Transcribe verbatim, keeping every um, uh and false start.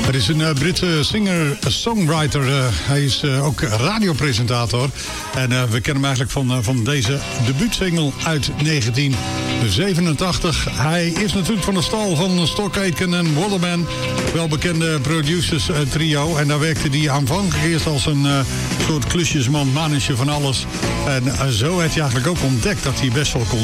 Het is een uh, Britse singer-songwriter. Uh, hij is uh, ook radiopresentator. En uh, we kennen hem eigenlijk van, uh, van deze debuutsingle uit negentien zevenentachtig. Hij is natuurlijk van de stal van Stock Aitken en Waterman. Welbekende producers uh, trio. En daar werkte hij aanvankelijk eerst als een uh, soort klusjesman, mannetje van alles. En uh, zo heeft hij eigenlijk ook ontdekt dat hij best wel kon